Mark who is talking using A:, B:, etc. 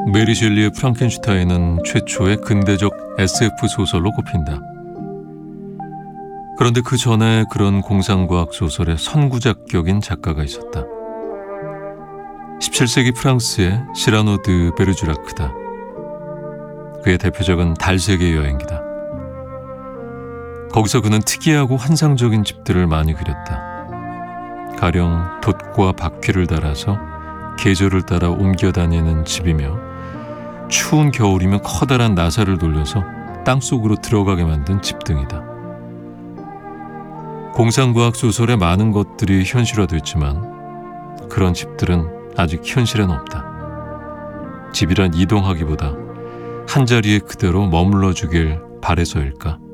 A: 메리 셸리의 프랑켄슈타인은 최초의 근대적 SF 소설로 꼽힌다. 그런데 그 전에 그런 공상과학 소설의 선구자격인 작가가 있었다. 17세기 프랑스의 시라노 드 베르주라크다. 그의 대표작은 달세계 여행기다. 거기서 그는 특이하고 환상적인 집들을 많이 그렸다. 가령 돛과 바퀴를 달아서 계절을 따라 옮겨 다니는 집이며 추운 겨울이면 커다란 나사를 돌려서 땅속으로 들어가게 만든 집 등이다. 공상과학 소설의 많은 것들이 현실화됐지만 그런 집들은 아직 현실에는 없다. 집이란 이동하기보다 한자리에 그대로 머물러 주길 바래서일까?